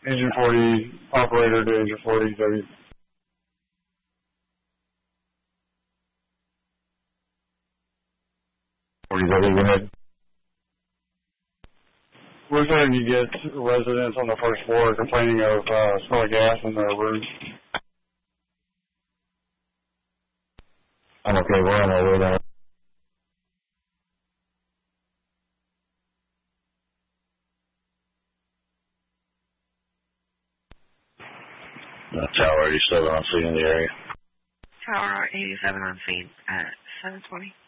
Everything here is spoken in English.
Engine 40, operator to engine 40, W. 40W, go ahead. We're starting to get residents on the first floor complaining of smell of gas in their rooms. I'm okay, we're on our way now. Tower 87 on scene in the area. Tower 87 on scene at 7:20.